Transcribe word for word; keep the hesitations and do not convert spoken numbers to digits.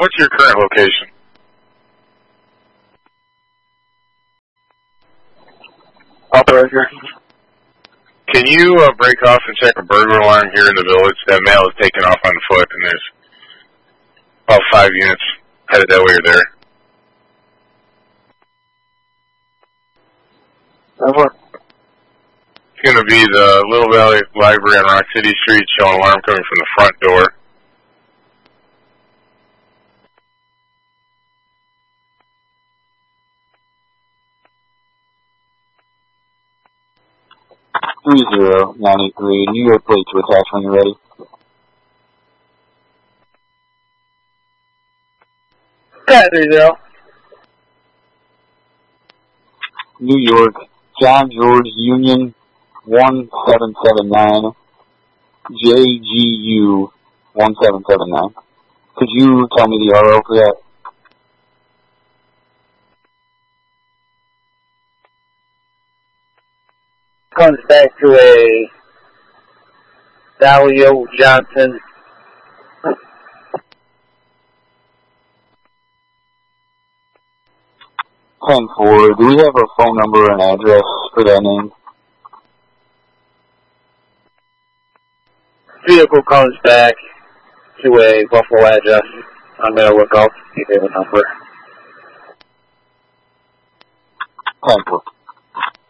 What's your current location? Operator. Can you uh, break off and check a burglar alarm here in the village? That male is taken off on foot, and there's about five units headed that way or there. Over. It's going to be the Little Valley Library on Rock City Street, showing alarm coming from the front door. three zero nine eight three, New York plate to attach when you're ready. Okay, three zero. New York, John George Union one seven seven nine, J G U one seven seven nine. Could you tell me the R O for that? Comes back to a Dalio Johnson. ten four, do we have a phone number and address for that name? Vehicle comes back to a Buffalo address. I'm going to look up, see if they have a number. ten four.